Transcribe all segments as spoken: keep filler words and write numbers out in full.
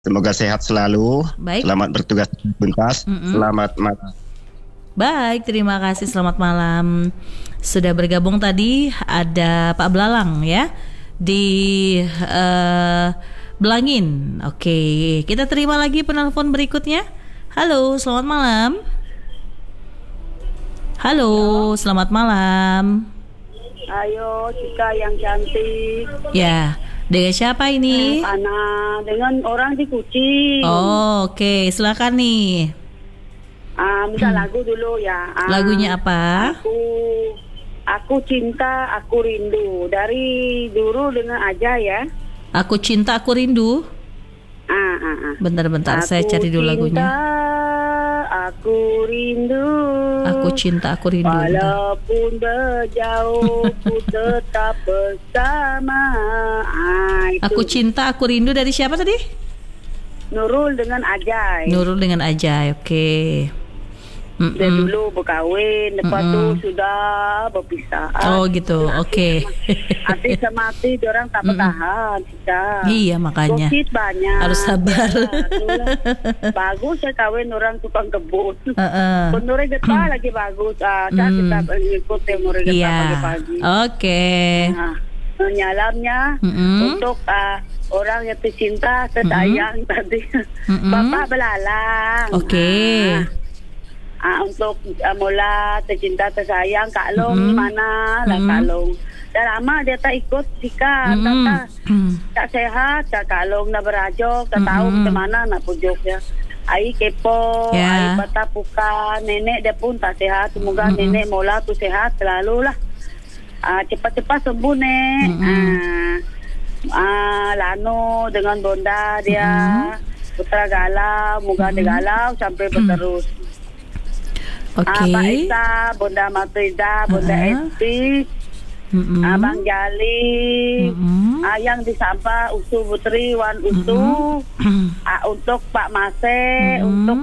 Semoga sehat selalu. Baik. Selamat bertugas tuntas. Mm-mm. Selamat malam. Baik, terima kasih. Selamat malam. Sudah bergabung tadi ada Pak Belalang ya di uh, Belangin. Oke, kita terima lagi penelpon berikutnya. Halo, selamat malam. Halo, selamat malam. Ayo, Cika yang cantik. Ya, dengan siapa ini? Ana, dengan orang di Kucing. Oh, oke, okay. Silakan nih. Ah, minta lagu dulu ya. Ah, Lagunya apa? Aku, aku cinta, aku rindu. Dari dulu dengan aja ya. Aku cinta, aku rindu. Ah, ah, ah. Bentar-bentar, saya cari dulu lagunya. Aku rindu. Aku cinta, aku rindu. Walaupun berjauh, ku tetap bersama. Ah, itu. Aku cinta, aku rindu dari siapa tadi? Nurul dengan Ajay. Nurul dengan Ajay, oke. Okay. Dia dulu berkahwin, lepas Mm-mm. tu sudah berpisah. Oh gitu, oke. Okay. Hati sama hati, diorang tak bertahan. Kita. Iya makanya. Gosip banyak. Harus sabar. Ya, bagus saya kawin orang tukang kebun. Uh-uh. Penuri getah lagi bagus. Ah, uh, mm. Kita ikut penuri getah yeah. pagi-pagi. Oke. Okay. Nah, menyalamnya Mm-mm. untuk uh, orang yang tercinta, tersayang mm-hmm. tadi. Mm-hmm. Bapak Belalang. Oke. Okay. Nah, Ah, untuk uh, mula tercinta tersayang Kak Long mm-hmm. mana lah mm-hmm. Kak Long. Dah lama dia tak ikut Cika, mm-hmm. tak, tak, tak sehat, tak Kak Long nak berajok, tak mm-hmm. tahu macam mana nak pujuk dia. Ai kepo, yeah. ai patah puka, nenek dia pun tak sehat. Semoga mm-hmm. nenek mula tu sehat selalu lah. Ah, cepat-cepat sembuh nek. Mm-hmm. Ah, ah, Lano dengan Bonda dia, mm-hmm. Putra galau, moga mm-hmm. dia galau sampai berterus. Oke. Okay. Ah, Pak Esa, Bunda Matrida, Bunda uh-huh. Esti, mm-hmm. Abang Jali, mm-hmm. ah, yang disampah Usu Putri, Wan Usu, mm-hmm. ah, untuk Pak Mase, mm-hmm. untuk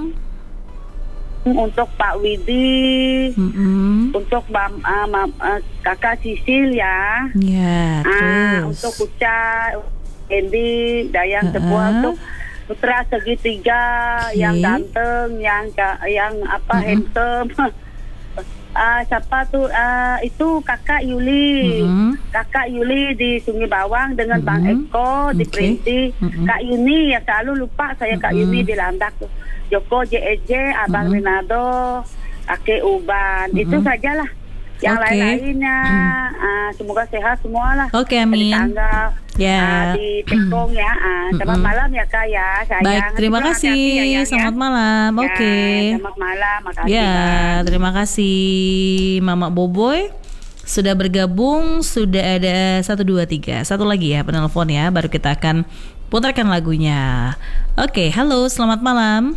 untuk Pak Widi, mm-hmm. untuk Bam, ah, mam, ah, Kakak Sisil ya, yeah, ah, untuk Uca, Endi, Dayang uh-huh. Sebuah, untuk putra segitiga okay. yang ganteng, yang yang apa mm-hmm. handsome. uh, siapa tuh? Uh, itu Kakak Yuli, mm-hmm. Kakak Yuli di Sungai Bawang dengan mm-hmm. Bang Eko di okay. Perinti. Mm-hmm. Kak Yuni ya selalu lupa saya mm-hmm. Kak Yuni di Landak tuh. Joko J E J, Abang mm-hmm. Renado, Ake Uban. Mm-hmm. Itu sajalah. Yang okay. lain-lainnya mm. uh, semoga sehat semua lah. Oke, okay, amin. Di tangga, ya. uh, di Tekong ya. Uh, selamat malam ya Kak ya. Sayang. Baik, terima kasih. Ya, selamat ya. malam. Ya, Oke. Okay. Selamat malam. Makasih. Ya, Bang. terima kasih Mama Boboy sudah bergabung. Sudah ada satu dua tiga. Satu lagi ya penelpon ya. Baru kita akan putarkan lagunya. Oke, okay, halo, selamat malam.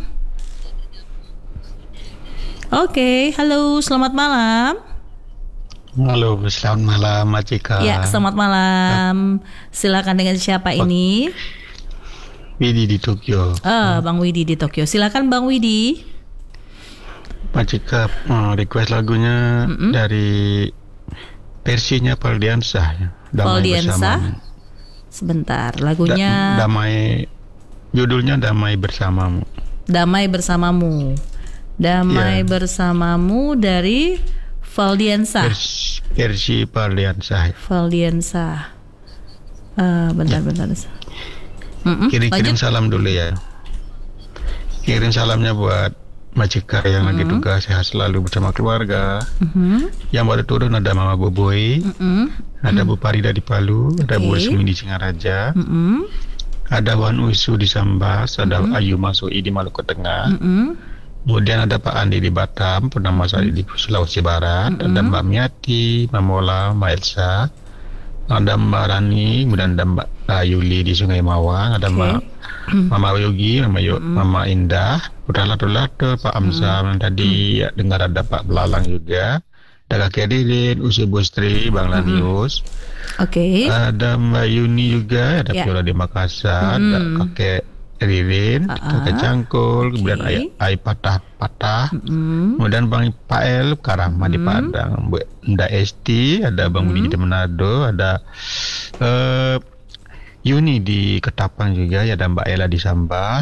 Oke, okay, halo, selamat malam. Halo, selamat malam Mbak Cika. Ya, selamat malam. Silakan dengan siapa ini? Widi di Tokyo. Oh, Bang Widi di Tokyo. Silakan Bang Widi. Mbak Cika, request lagunya mm-hmm. dari versinya Paldiansa ya. Paldiansa. Sebentar, lagunya da- Damai. Judulnya Damai Bersamamu. Damai Bersamamu. Damai ya. Bersamamu dari Valdiansa. Versi, versi Valdiansa. Valdiansa. Uh, bentar-bentar. Ya. Kirim-kirim salam dulu ya. Kirim salamnya buat Mbak Cika yang mm-hmm. lagi tugas sehat selalu bersama keluarga. Mm-hmm. Yang baru turun ada Mama Boboy, mm-hmm. ada Bu Parida di Palu, okay. ada Bu Resmi di Singaraja, mm-hmm. ada Wan Usu di Sambas, ada mm-hmm. Ayu Masui di Maluku Tengah. Mm-hmm. Kemudian ada Pak Andi di Batam, Purnama Sari di Sulawesi Barat, mm-hmm. ada Mbak Miati, Mbak Mola, Mbak Elsa, ada Mbak Rani, kemudian ada Mbak uh, Yuli di Sungai Mawang, ada okay. Mbak Mama Yogi, Mama, Yo, mm-hmm. Mama Indah, Putra Lato-Lato, Pak Amsa, mm-hmm. tadi ya, dengar ada Pak Belalang juga, ada Kakek Didin, Usi Bustri, Bang mm-hmm. Lanius, okay. ada Mbak Yuni juga, ada yeah. Viola di Makassar, mm-hmm. ada Kakek Ririn, uh-huh. Kakek Cangkul, okay. kemudian Ai, Ai Patah-Patah, mm-hmm. kemudian Bang Pael, Karama mm-hmm. di Padang, Nda Esti, ada Bang Budi mm-hmm. di Manado, ada uh, Yuni di Ketapang juga, ya, ada Mbak Ella di Sambas.